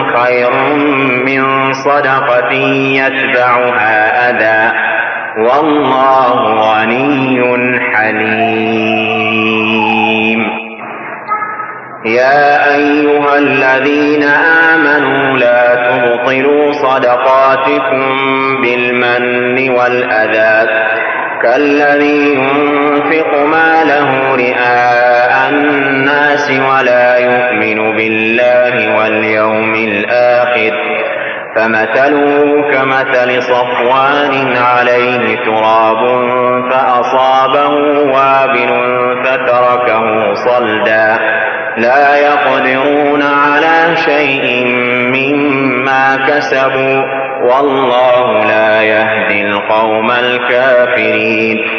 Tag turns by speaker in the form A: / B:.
A: خير من صدقة يتبعها أذى والله غني حليم. يا أيها الذين آمنوا لا تبطلوا صدقاتكم بالمن والأذى كالذي ينفق ماله رئاء الناس ولا يؤمن بالله واليوم الآخر فمثله كمثل صفوان عليه تراب فأصابه وابل فتركه صلدا لا يقدرون على شيء مما كسبوا والله لا يهدي القوم الكافرين.